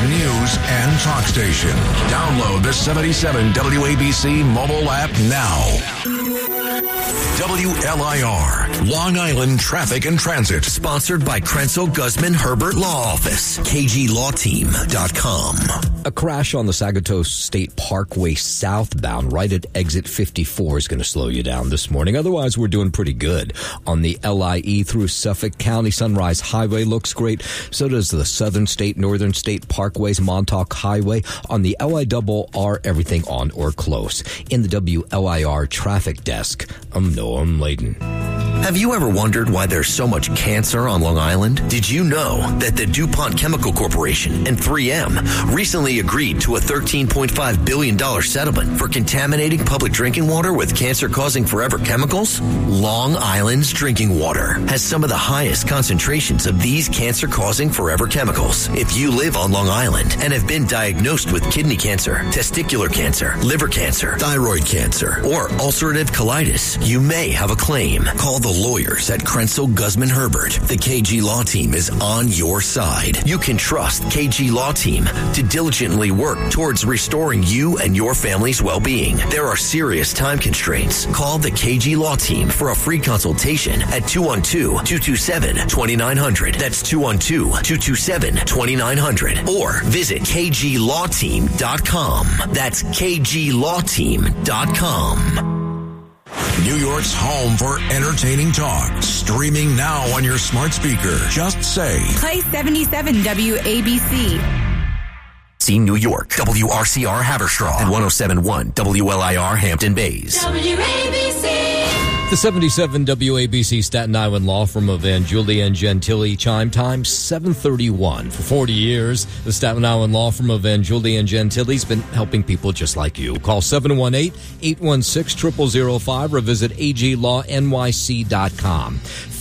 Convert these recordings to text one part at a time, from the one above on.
news and talk station. Download the 77 WABC mobile app now. WLIR, Long Island Traffic and Transit. Sponsored by Krenzel Guzman Herbert Law Office. KGLawTeam.com. A crash on the Sagatow State Parkway southbound right at exit 54 is going to slow you down this morning. Otherwise, we're doing pretty good. On the LIE through Suffolk County, Sunrise Highway looks great. So does the Southern State, Northern State Parkways, Montauk Highway. On the LIRR, everything on or close. In the WLIR traffic desk, I'm Noam Layden. Have you ever wondered why there's so much cancer on Long Island? Did you know that the DuPont Chemical Corporation and 3M recently agreed to a $13.5 billion settlement for contaminating public drinking water with cancer-causing forever chemicals? Long Island's drinking water has some of the highest concentrations of these cancer-causing forever chemicals. If you live on Long Island and have been diagnosed with kidney cancer, testicular cancer, liver cancer, thyroid cancer, or ulcerative colitis, you may have a claim. Call the lawyers at Krenzel Guzman Herbert. The KG Law Team is on your side. You can trust KG Law Team to diligently work towards restoring you and your family's well-being. There are serious time constraints. Call the KG Law Team for a free consultation at 212-227-2900. That's 212-227-2900. Or visit KGLawTeam.com. That's KGLawTeam.com. New York's home for entertaining talk. Streaming now on your smart speaker. Just say, play 77 WABC. See New York, WRCR Haverstraw, and 107.1 WLIR Hampton Bays. WABC. The 77 WABC Staten Island law firm of Van Julia and Gentili. Chime time 7:31. For 40 years, the Staten Island law firm of Van Julia and Gentili has been helping people just like you. Call 718-816-0005 or visit aglawnyc.com.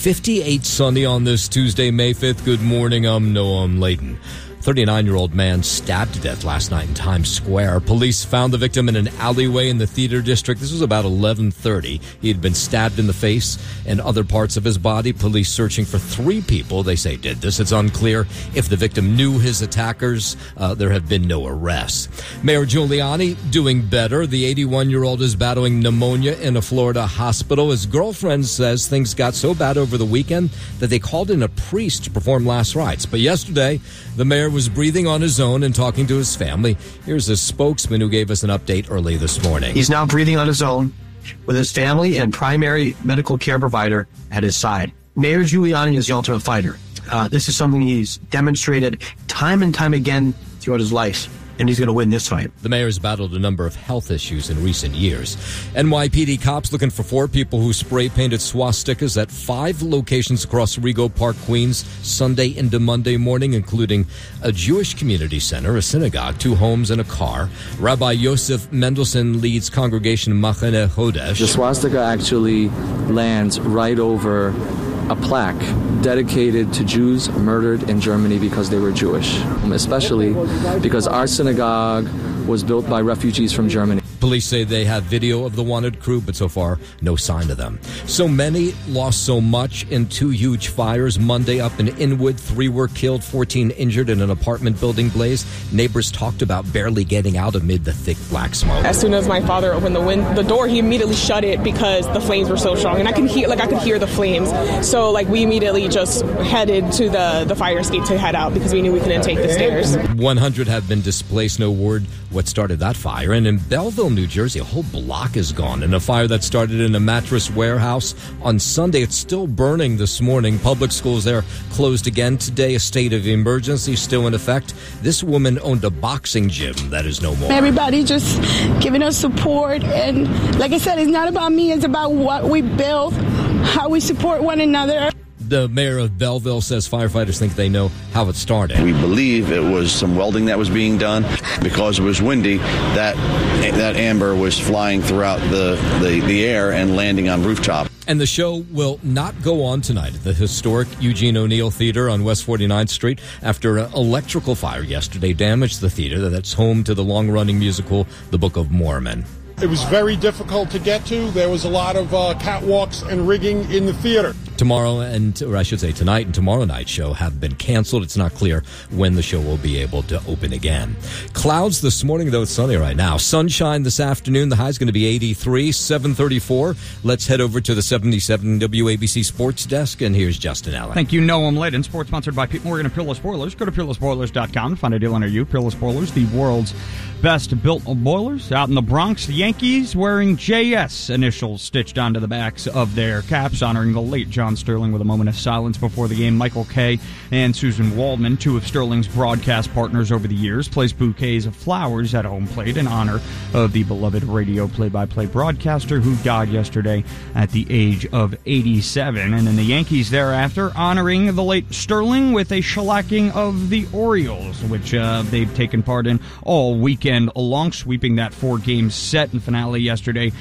58 sunny on this Tuesday, May 5th. Good morning. I'm Noam Layden. 39-year-old man stabbed to death last night in Times Square. Police found the victim in an alleyway in the Theater District. This was about 11:30. He had been stabbed in the face and other parts of his body. Police searching for 3 people they say did this. It's unclear if the victim knew his attackers. There have been no arrests. Mayor Giuliani doing better. The 81-year-old is battling pneumonia in a Florida hospital. His girlfriend says things got so bad over the weekend that they called in a priest to perform last rites. But yesterday, the mayor was breathing on his own and talking to his family. Here's a spokesman who gave us an update early this morning. He's now breathing on his own with his family and primary medical care provider at his side. Mayor Giuliani is the ultimate fighter. This is something he's demonstrated time and time again throughout his life, and he's going to win this fight. The mayor's battled a number of health issues in recent years. NYPD cops looking for 4 people who spray-painted swastikas at 5 locations across Rego Park, Queens, Sunday into Monday morning, including a Jewish community center, a synagogue, 2 homes, and a car. Rabbi Yosef Mendelson leads congregation Machane Chodesh. The swastika actually lands right over a plaque dedicated to Jews murdered in Germany because they were Jewish, especially because our synagogue was built by refugees from Germany. Police say they have video of the wanted crew, but so far, no sign of them. So many lost so much in 2 huge fires. Monday up in Inwood, 3 were killed, 14 injured in an apartment building blaze. Neighbors talked about barely getting out amid the thick black smoke. As soon as my father opened the door, he immediately shut it because the flames were so strong, and I could hear the flames. So we immediately just headed to the fire escape to head out because we knew we couldn't take the stairs. 100 have been displaced. No word what started that fire. And in Belleville, New Jersey, a whole block is gone in a fire that started in a mattress warehouse on Sunday. It's still burning this morning. Public schools there closed again today. A state of emergency still in effect. This woman owned a boxing gym that is no more. Everybody just giving us support. And like I said, it's not about me. It's about what we build, how we support one another. The mayor of Belleville says firefighters think they know how it started. We believe it was some welding that was being done. Because it was windy, that amber was flying throughout the air and landing on rooftop. And the show will not go on tonight at the historic Eugene O'Neill Theater on West 49th Street after an electrical fire yesterday damaged the theater that's home to the long-running musical, The Book of Mormon. It was very difficult to get to. There was a lot of catwalks and rigging in the theater. tonight and tomorrow night's show have been canceled. It's not clear when the show will be able to open again. Clouds this morning, though it's sunny right now. Sunshine this afternoon. The high is going to be 83, 734. Let's head over to the 77 WABC Sports Desk, and here's Justin Allen. Thank you, Noam Layden. Sports sponsored by Pete Morgan and Peerless Boilers. Go to peerlessboilers.com. Find a deal near you. Peerless Boilers, the world's best built boilers. Out in the Bronx, the Yankees wearing JS initials stitched onto the backs of their caps, honoring the late John Sterling with a moment of silence before the game. Michael Kay and Susan Waldman, two of Sterling's broadcast partners over the years, placed bouquets of flowers at home plate in honor of the beloved radio play-by-play broadcaster who died yesterday at the age of 87. And then the Yankees thereafter honoring the late Sterling with a shellacking of the Orioles, which they've taken part in all weekend along, sweeping that 4-game set and finale yesterday.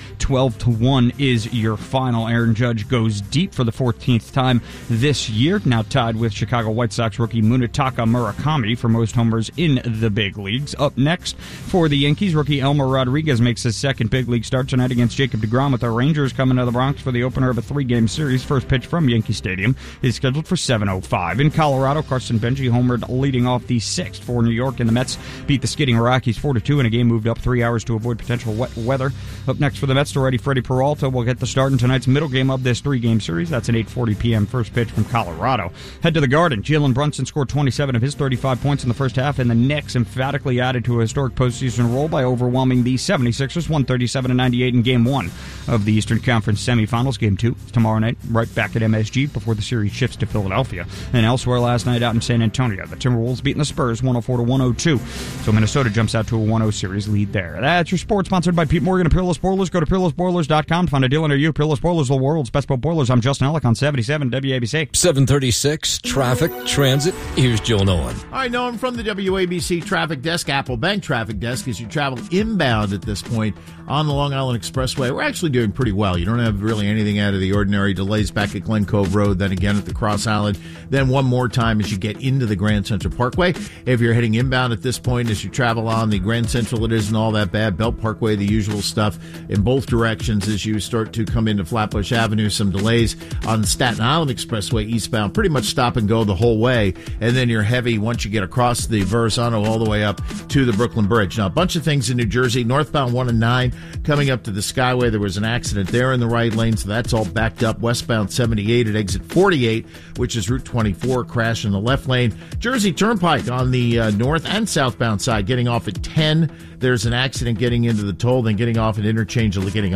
12-1 is your final. Aaron Judge goes deep for the 14th time this year, now tied with Chicago White Sox rookie Munetaka Murakami for most homers in the big leagues. Up next for the Yankees, rookie Elmer Rodriguez makes his second big league start tonight against Jacob deGrom, with the Rangers coming to the Bronx for the opener of a 3-game series. First pitch from Yankee Stadium is scheduled for 7:05. In Colorado, Carson Benji homered leading off the 6th for New York, and the Mets beat the skidding Rockies 4-2 in a game moved up 3 hours to avoid potential wet weather. Up next for the Mets, already Freddie Peralta will get the start in tonight's middle game of this 3-game series. That's an 8:40 p.m. first pitch from Colorado. Head to the Garden. Jalen Brunson scored 27 of his 35 points in the first half, and the Knicks emphatically added to a historic postseason roll by overwhelming the 76ers 137-98 in Game 1 of the Eastern Conference semifinals. Game 2 is tomorrow night, right back at MSG before the series shifts to Philadelphia. And elsewhere last night out in San Antonio, the Timberwolves beating the Spurs 104-102. So Minnesota jumps out to a 1-0 series lead there. That's your sports, sponsored by Pete Morgan and Peerless Boilers. Go to peerlessboilers.com. Find a deal near you. Peerless Boilers, the world's best built boilers. I'm Justin Alec on 77 WABC. 736, traffic, transit. Here's Joel Nolan. All right, Noam from the WABC Traffic Desk, Apple Bank Traffic Desk. As you travel inbound at this point on the Long Island Expressway, we're actually doing pretty well. You don't have really anything out of the ordinary. Delays back at Glen Cove Road, then again at the Cross Island, then one more time as you get into the Grand Central Parkway. If you're heading inbound at this point, as you travel on the Grand Central, it isn't all that bad. Belt Parkway, the usual stuff in both directions as you start to come into Flatbush Avenue. Some delays on the Staten Island Expressway eastbound, pretty much stop and go the whole way. And then you're heavy once you get across the Verrazano all the way up to the Brooklyn Bridge. Now, a bunch of things in New Jersey. Northbound 1 and 9 coming up to the Skyway. There was an accident there in the right lane, so that's all backed up. Westbound 78 at exit 48, which is Route 24, crash in the left lane. Jersey Turnpike on the north and southbound side, getting off at 10. There's an accident getting into the toll, then getting on at interchange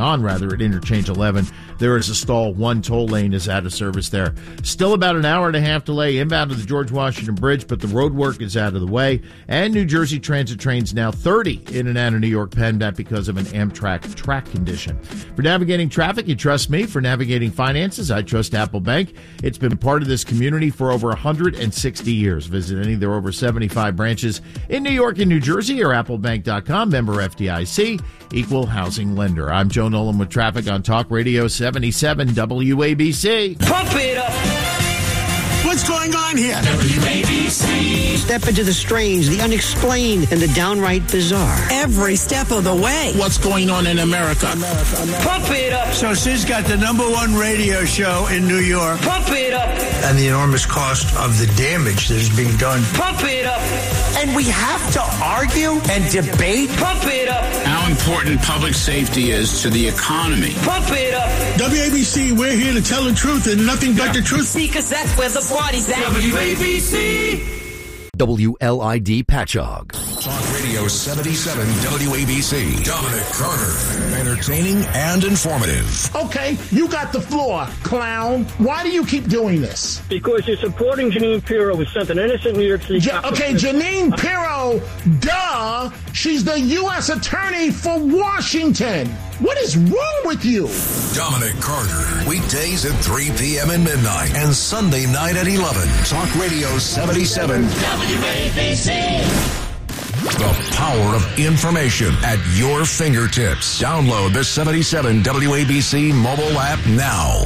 11. There is a stall. One toll lane is out of service there. Still about an hour and a half delay inbound to the George Washington Bridge, but the road work is out of the way. And New Jersey Transit trains now 30 in and out of New York Penn, that because of an Amtrak track condition. For navigating traffic, you trust me. For navigating finances, I trust Apple Bank. It's been part of this community for over 160 years. Visit any of their over 75 branches in New York and New Jersey or applebank.com. Member FDIC, equal housing lender. I'm Joe Nolan with traffic on Talk Radio 77 WABC. Pump it up. What's going on here? WABC. Step into the strange, the unexplained, and the downright bizarre. Every step of the way. What's going on in America? Pump it up. So Sid's got the #1 radio show in New York. Pump it up. And the enormous cost of the damage that is being done. Pump it up. And we have to argue and debate. Pump it up. How important public safety is to the economy. Pump it up. WABC, we're here to tell the truth and nothing but the truth. Because that's where the party's at. WABC. WLID Patchogue. Talk Radio 77 WABC. Dominic Carter. Entertaining and informative. Okay, you got the floor, clown. Why do you keep doing this? Because you're supporting Jeanine Pirro, who sent an innocent New York City cop. Okay, Jeanine Pirro, duh. She's the U.S. Attorney for Washington. What is wrong with you? Dominic Carter. Weekdays at 3 p.m. and midnight. And Sunday night at 11. Talk Radio 77. WABC. The power of information at your fingertips. Download the 77 WABC mobile app now.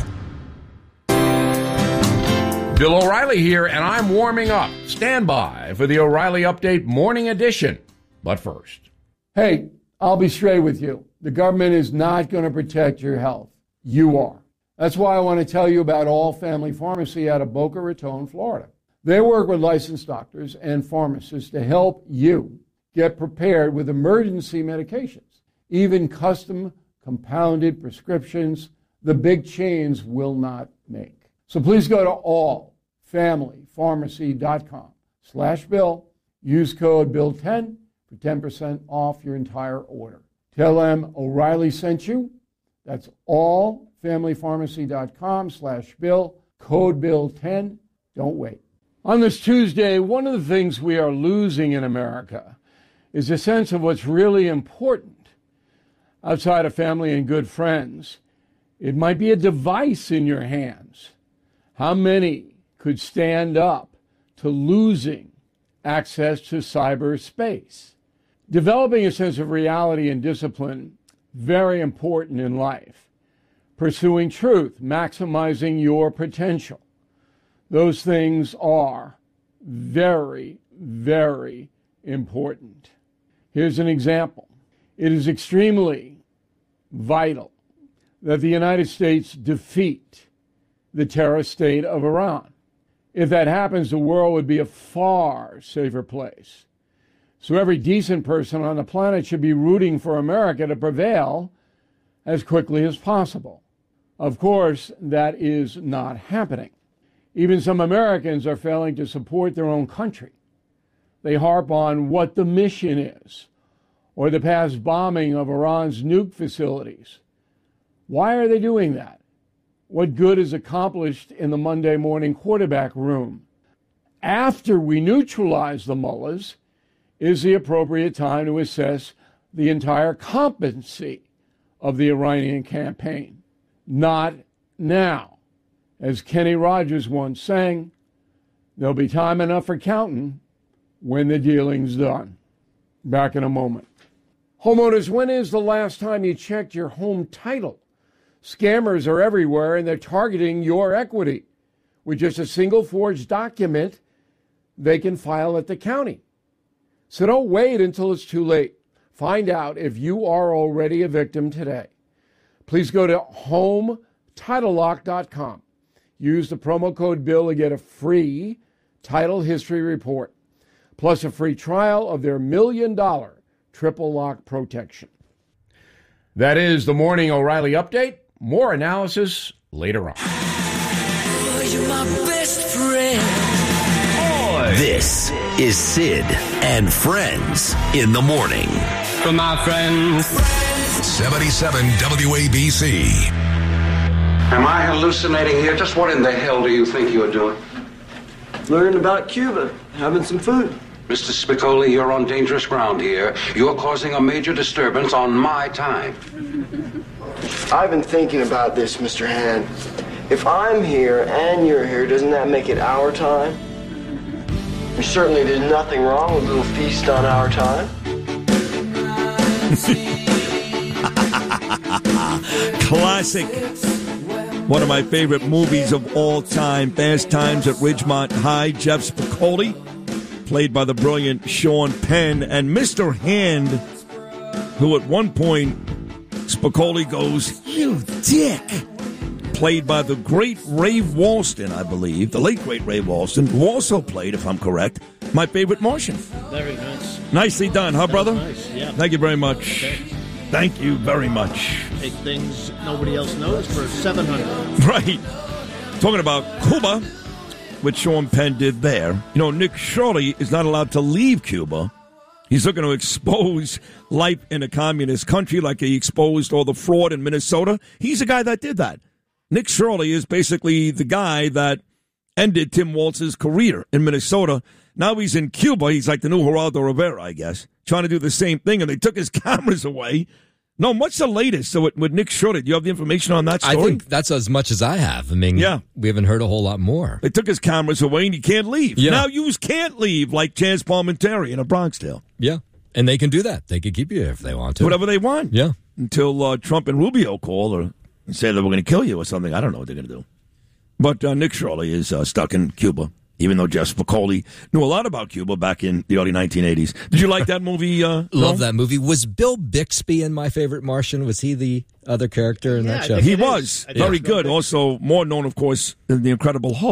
Bill O'Reilly here, and I'm warming up. Stand by for the O'Reilly Update Morning Edition. But first. Hey, I'll be straight with you. The government is not going to protect your health. You are. That's why I want to tell you about All Family Pharmacy out of Boca Raton, Florida. They work with licensed doctors and pharmacists to help you get prepared with emergency medications, even custom compounded prescriptions the big chains will not make. So please go to allfamilypharmacy.com/Bill. Use code BILL10 for 10% off your entire order. Tell them O'Reilly sent you. That's allfamilypharmacy.com/Bill, code BILL10. Don't wait. On this Tuesday, one of the things we are losing in America is a sense of what's really important. Outside of family and good friends, it might be a device in your hands. How many could stand up to losing access to cyberspace? Developing a sense of reality and discipline, very important in life. Pursuing truth, maximizing your potential. Those things are very, very important. Here's an example. It is extremely vital that the United States defeat the terrorist state of Iran. If that happens, the world would be a far safer place. So every decent person on the planet should be rooting for America to prevail as quickly as possible. Of course, that is not happening. Even some Americans are failing to support their own country. They harp on what the mission is, or the past bombing of Iran's nuke facilities. Why are they doing that? What good is accomplished in the Monday morning quarterback room? After we neutralize the mullahs is the appropriate time to assess the entire competency of the Iranian campaign. Not now. As Kenny Rogers once sang, there'll be time enough for counting when the dealing's done. Back in a moment. Homeowners, when is the last time you checked your home title? Scammers are everywhere, and they're targeting your equity. With just a single forged document, they can file at the county. So don't wait until it's too late. Find out if you are already a victim today. Please go to HomeTitleLock.com. Use the promo code BILL to get a free title history report, plus a free trial of their $1 million triple lock protection. That is the Morning O'Reilly Update. More analysis later on. Oh, you're my best friend. This is Sid and Friends in the Morning. For my friends. 77 WABC. Am I hallucinating here? Just what in the hell do you think you're doing? Learning about Cuba, having some food. Mr. Spicoli, you're on dangerous ground here. You're causing a major disturbance on my time. I've been thinking about this, Mr. Hand. If I'm here and you're here, doesn't that make it our time? Certainly there's nothing wrong with a little feast on our time. Classic. One of my favorite movies of all time, Fast Times at Ridgemont High. Jeff Spicoli, played by the brilliant Sean Penn, and Mr. Hand, who at one point, Spicoli goes, "You dick," played by the great Ray Walston, I believe, the late great Ray Walston, who also played, if I'm correct, my favorite Martian. Very nice. Nicely done, huh, brother? Nice, yeah. Thank you very much. Okay. Thank you very much. Take things nobody else knows for 700. Right. Talking about Cuba, what Sean Penn did there. You know, Nick Shirley is not allowed to leave Cuba. He's looking to expose life in a communist country like he exposed all the fraud in Minnesota. He's the guy that did that. Nick Shirley is basically the guy that ended Tim Walz's career in Minnesota. Now he's in Cuba. He's like the new Geraldo Rivera, I guess, trying to do the same thing, and they took his cameras away. No, what's the latest? So with Nick Shirley, do you have the information on that story? I think that's as much as I have. I mean, yeah. We haven't heard a whole lot more. They took his cameras away, and he can't leave. Yeah. Now you can't leave like Chaz Palminteri in a Bronx Tale. Yeah, and they can do that. They can keep you if they want to. Whatever they want. Yeah. Until Trump and Rubio call or say that we're going to kill you or something. I don't know what they're going to do. But Nick Shirley is stuck in Cuba. even though Jeff Spicoli knew a lot about Cuba back in the early 1980s. Did you like that movie? Love that movie. Was Bill Bixby in My Favorite Martian? Was he the other character in that show? He was. Very good. Also, more known, of course, than The Incredible Hulk.